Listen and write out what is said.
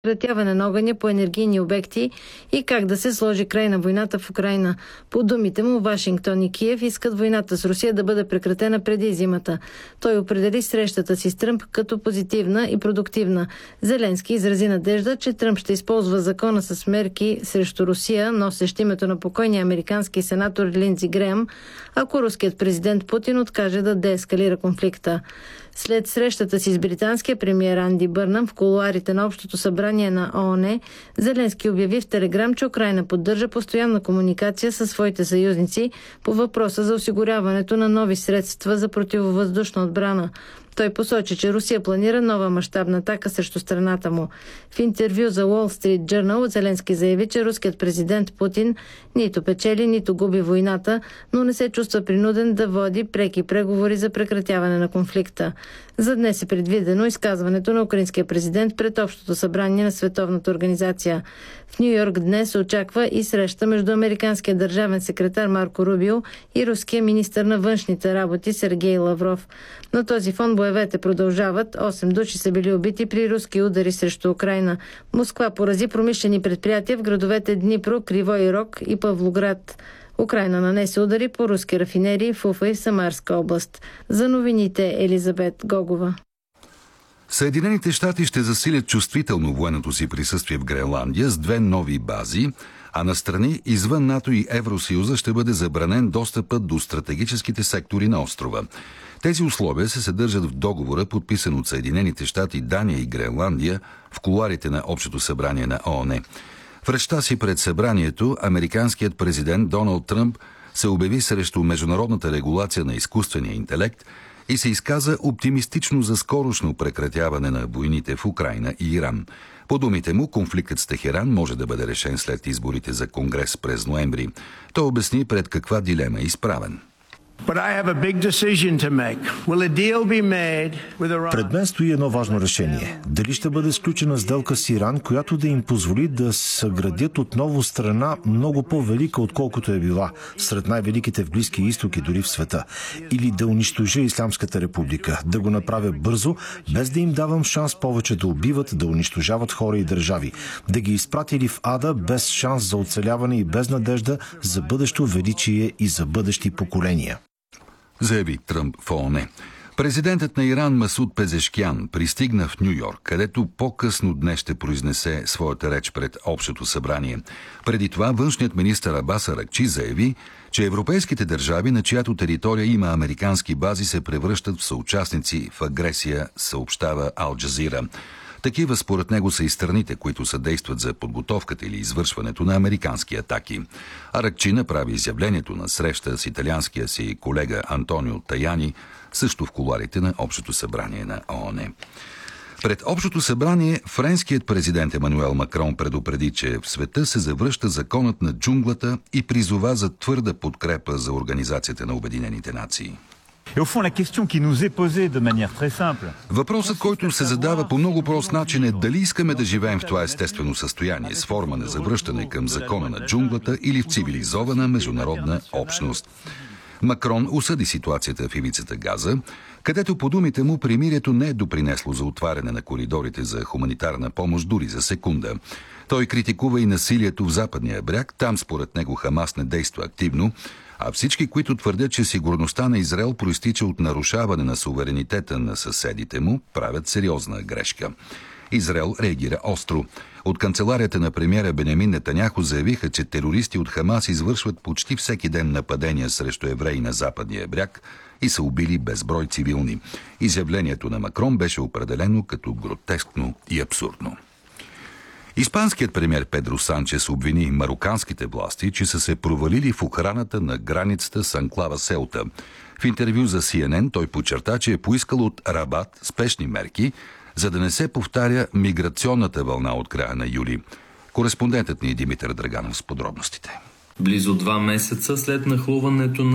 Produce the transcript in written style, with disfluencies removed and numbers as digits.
прекратяване на огъня по енергийни обекти и как да се сложи край на войната в Украйна. По думите му, Вашингтон и Киев искат войната с Русия да бъде прекратена преди зимата. Той определи срещата си с Тръмп като позитивна и продуктивна. Зеленски изрази надежда, че Тръмп ще използва закона с мерки срещу Русия, носещ името на покойния американски сенатор Линдзи Греъм, ако руският президент Путин откаже да деескалира конфликта. След срещата си с британския премиер Анди Бърнъм в кулоарите на Общото събрание на ООН, Зеленски обяви в Телеграм, че Украйна поддържа постоянна комуникация със своите съюзници по въпроса за осигуряването на нови средства за противовъздушна отбрана. Той посочи, че Русия планира нова мащабна атака срещу страната му. В интервю за Wall Street Journal Зеленски заяви, че руският президент Путин нито печели, нито губи войната, но не се чувства принуден да води преки преговори за прекратяване на конфликта. За днес е предвидено изказването на украинския президент пред Общото събрание на Световната организация. В Ню Йорк днес се очаква и среща между американския държавен секретар Марко Рубио и руския министър на външните работи Сергей Лавров. На този фон боевете продължават. 8 души са били убити при руски удари срещу Украйна. Москва порази промишлени предприятия в градовете Днипро, Кривой Рог и Павлоград. Украйна нанесе удари по руски рафинерии в Уфа и Самарска област. За новините Елизабет Гогова. Съединените щати ще засилят чувствително военното си присъствие в Гренландия с 2 нови бази, а на страни извън НАТО и Евросъюза ще бъде забранен достъпът до стратегическите сектори на острова. Тези условия се съдържат в договора, подписан от Съединените щати, Дания и Гренландия в кулоарите на Общото събрание на ООН. В речта си пред събранието, американският президент Доналд Тръмп се обяви срещу международната регулация на изкуствения интелект и се изказа оптимистично за скорошно прекратяване на войните в Украйна и Иран. По думите му, конфликтът с Техеран може да бъде решен след изборите за Конгрес през ноември. Той обясни пред каква дилема е изправен. Пред мен стои едно важно решение. Дали ще бъде сключена сделка с Иран, която да им позволи да съградят отново страна много по-велика, отколкото е била, сред най-великите в Близкия изток и дори в света. Или да унищожа Ислямската република, да го направя бързо, без да им давам шанс повече да убиват, да унищожават хора и държави. Да ги изпратили в ада без шанс за оцеляване и без надежда за бъдещо величие и за бъдещи поколения, заяви Тръмп в ООН. Президентът на Иран Масуд Пезешкян пристигна в Ню Йорк, където по-късно днес ще произнесе своята реч пред Общото събрание. Преди това външният министър Абас Аракчи заяви, че европейските държави, на чиято територия има американски бази, се превръщат в съучастници в агресия, съобщава Ал Джазира. Такива според него са и страните, които съдействат за подготовката или извършването на американски атаки. Аракчи направи изявлението на среща с италианския си колега Антонио Таяни, също в кулоарите на Общото събрание на ООН. Пред Общото събрание френският президент Емануел Макрон предупреди, че в света се завръща законът на джунглата и призова за твърда подкрепа за Организацията на Обединените нации. Въпросът, който се задава по много прост начин, е дали искаме да живеем в това естествено състояние с форма на завръщане към закона на джунглата или в цивилизована международна общност. Макрон осъди ситуацията в ивицата Газа, където по думите му примирието не е допринесло за отваряне на коридорите за хуманитарна помощ дори за секунда. Той критикува и насилието в Западния бряг, там според него Хамас не действа активно, а всички, които твърдят, че сигурността на Израел проистича от нарушаване на суверенитета на съседите му, правят сериозна грешка. Израел реагира остро. От канцеларията на премиера Бенямин Нетаняху заявиха, че терористи от Хамас извършват почти всеки ден нападения срещу евреи на Западния бряг и са убили безброй цивилни. Изявлението на Макрон беше определено като гротескно и абсурдно. Испанският премиер Педро Санчес обвини мароканските власти, че са се провалили в охраната на границата с анклава Селта. В интервю за CNN той подчерта, че е поискал от Рабат спешни мерки, за да не се повтаря миграционната вълна от края на юли. Кореспондентът ни Димитър Драганов с подробностите. Близо 2 месеца след нахлуването на